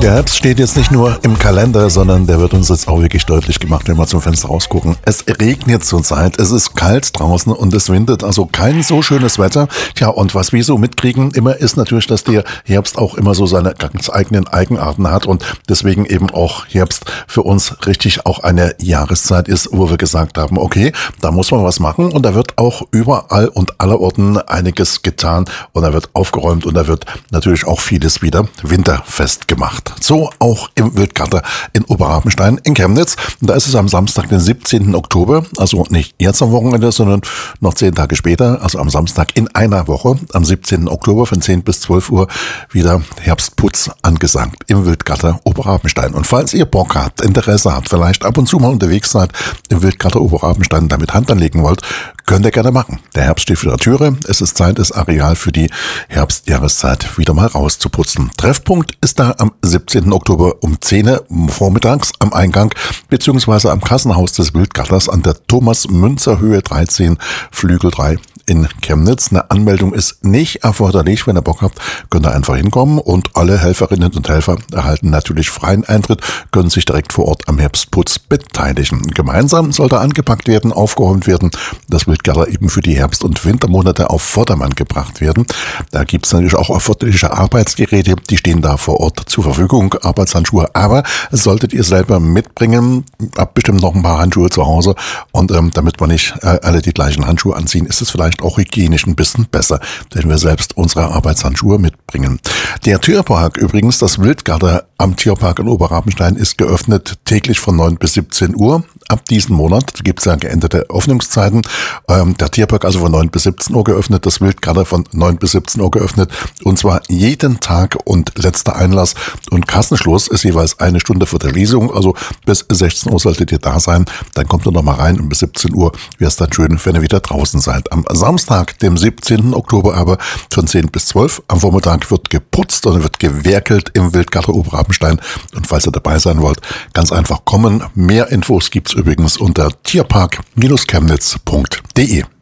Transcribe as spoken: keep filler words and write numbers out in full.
Der Herbst steht jetzt nicht nur im Kalender, sondern der wird uns jetzt auch wirklich deutlich gemacht, wenn wir zum Fenster rausgucken. Es regnet zurzeit, es ist kalt draußen und es windet, also kein so schönes Wetter. Tja, und was wir so mitkriegen immer ist natürlich, dass der Herbst auch immer so seine ganz eigenen Eigenarten hat und deswegen eben auch Herbst für uns richtig auch eine Jahreszeit ist, wo wir gesagt haben, okay, da muss man was machen und da wird auch überall und allerorten einiges getan und da wird aufgeräumt und da wird natürlich auch vieles wieder winterfest gemacht. So auch im Wildgatter in Oberrabenstein in Chemnitz. Da ist es am Samstag, den siebzehnten Oktober, also nicht jetzt am Wochenende, sondern noch zehn Tage später, also am Samstag in einer Woche, am siebzehnten Oktober von zehn bis zwölf Uhr wieder Herbstputz angesagt im Wildgatter Oberrabenstein. Und falls ihr Bock habt, Interesse habt, vielleicht ab und zu mal unterwegs seid im Wildgatter Oberrabenstein, damit Hand anlegen wollt, könnt ihr gerne machen. Der Herbst steht vor der Türe. Es ist Zeit, das Areal für die Herbstjahreszeit wieder mal rauszuputzen. Treffpunkt ist da am siebzehnten Oktober um zehn Uhr vormittags am Eingang beziehungsweise am Kassenhaus des Wildgatters an der Thomas-Münzer-Höhe dreizehn, Flügel drei in Chemnitz. Eine Anmeldung ist nicht erforderlich. Wenn ihr Bock habt, könnt ihr einfach hinkommen und alle Helferinnen und Helfer erhalten natürlich freien Eintritt, können sich direkt vor Ort am Herbstputz beteiligen. Gemeinsam sollte angepackt werden, aufgeräumt werden. Das Wildgatter eben für die Herbst- und Wintermonate auf Vordermann gebracht werden. Da gibt es natürlich auch erforderliche Arbeitsgeräte, die stehen da vor Ort zur Verfügung, Arbeitshandschuhe, aber solltet ihr selber mitbringen, habt bestimmt noch ein paar Handschuhe zu Hause und ähm, damit wir nicht äh, alle die gleichen Handschuhe anziehen, ist es vielleicht auch hygienisch ein bisschen besser, wenn wir selbst unsere Arbeitshandschuhe mitbringen. Der Tierpark übrigens, das Wildgatter am Tierpark in Oberrabenstein ist geöffnet täglich von neun bis siebzehn Uhr. Ab diesen Monat gibt es ja geänderte Öffnungszeiten. Ähm, der Tierpark also von neun bis siebzehn Uhr geöffnet, das Wildgatter von neun bis siebzehn Uhr geöffnet und zwar jeden Tag und letzter Einlass und Kassenschluss ist jeweils eine Stunde vor der Lesung, also bis sechzehn Uhr solltet ihr da sein, dann kommt ihr noch mal rein und bis siebzehn Uhr wäre es dann schön, wenn ihr wieder draußen seid. Am Samstag, dem siebzehnten Oktober aber von zehn bis zwölf am Vormittag wird geputzt und wird gewerkelt im Wildgatter Oberrabenstein und falls ihr dabei sein wollt, ganz einfach kommen. Mehr Infos gibt's übrigens unter tierpark Bindestrich chemnitz punkt de.